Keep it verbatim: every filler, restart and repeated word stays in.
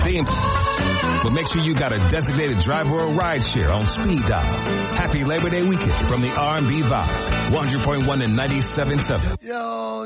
Being but make sure you got a designated driver or ride share on Speed Dial. Happy Labor Day weekend from the R and B Vibe. one hundred point one and ninety-seven point seven. Yo.